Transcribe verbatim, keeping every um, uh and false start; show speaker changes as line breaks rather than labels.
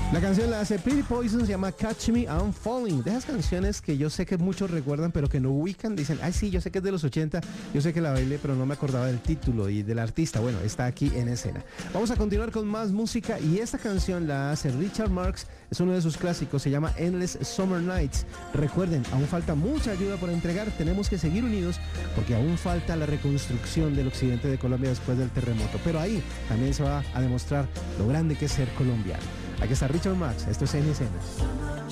La canción la hace Pretty Poison, se llama Catch Me, I'm Falling. De esas canciones que yo sé que muchos recuerdan, pero que no ubican, dicen, ay sí, yo sé que es de los ochenta, yo sé que la bailé, pero no me acordaba del título y del artista. Bueno, está aquí en escena. Vamos a continuar con más música y esta canción la hace Richard Marx, es uno de sus clásicos, se llama Endless Summer Nights. Recuerden, aún falta mucha ayuda por entregar, tenemos que seguir unidos porque aún falta la reconstrucción del occidente de Colombia después del terremoto, pero ahí también se va a demostrar lo grande que es ser colombiano. Aquí está Richard Marx, esto es En Escena.